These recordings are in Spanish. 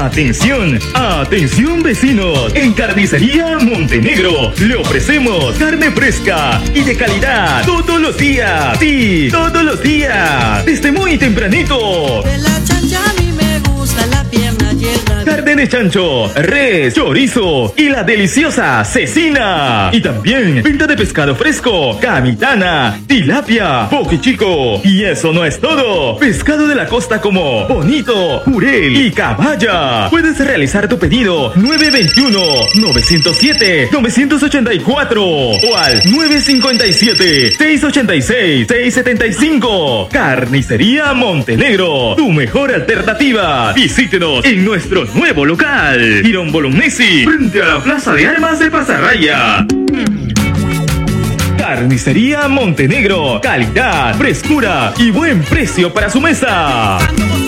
Atención, atención vecinos. En Carnicería Montenegro le ofrecemos carne fresca y de calidad todos los días. Sí, todos los días. Desde muy tempranito. De la chancha a mí me gusta la pierna y el rabito. Carne de chancho, res, chorizo y la deliciosa cecina. Y también venta de pescado fresco, camitana, tilapia, poquichico. Y eso no es todo. Pescado de la costa como bonito, jurel y caballa. Puedes realizar tu pedido 921-907-984 o al 957-686-675. Carnicería Montenegro, tu mejor alternativa. Visítenos en nuestro nuevo local, Girón Bolognesi, frente a la Plaza de Armas de Pasarraya. Carnicería Montenegro, calidad, frescura y buen precio para su mesa.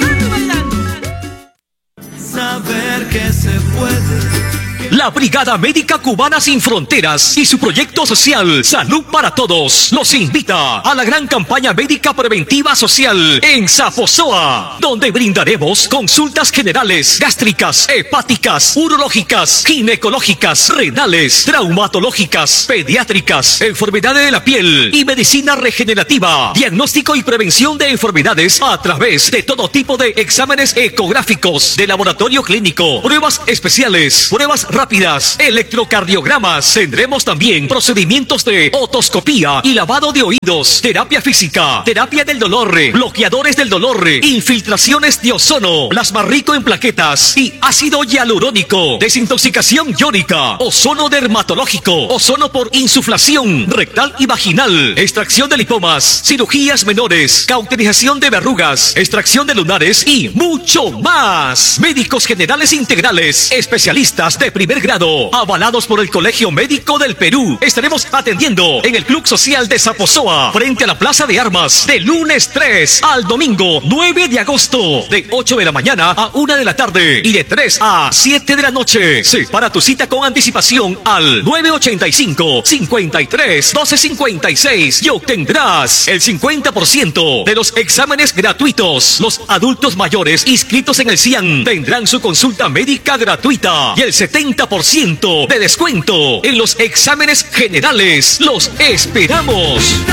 Saber que se puede. La Brigada Médica Cubana Sin Fronteras y su proyecto social Salud para Todos los invita a la gran campaña médica preventiva social en Zaposoa, donde brindaremos consultas generales, gástricas, hepáticas, urológicas, ginecológicas, renales, traumatológicas, pediátricas, enfermedades de la piel y medicina regenerativa, diagnóstico y prevención de enfermedades a través de todo tipo de exámenes ecográficos de laboratorio clínico, pruebas especiales, pruebas rápidas, electrocardiogramas. Tendremos también procedimientos de otoscopía y lavado de oídos, terapia física, terapia del dolor, bloqueadores del dolor, infiltraciones de ozono, plasma rico en plaquetas y ácido hialurónico, desintoxicación iónica, ozono dermatológico, ozono por insuflación rectal y vaginal, extracción de lipomas, cirugías menores, cauterización de verrugas, extracción de lunares y mucho más. Médicos generales integrales, especialistas de primer grado, avalados por el Colegio Médico del Perú. Estaremos atendiendo en el Club Social de Zaposoa, frente a la Plaza de Armas, de lunes 3 al domingo 9 de agosto, de 8 de la mañana a 1 de la tarde y de 3 a 7 de la noche. Separa tu cita con anticipación al 985-53-1256 y obtendrás el 50% de los exámenes gratuitos. Los adultos mayores inscritos en el CIAN tendrán su consulta médica gratuita y el 70% de descuento en los exámenes generales. ¡Los esperamos!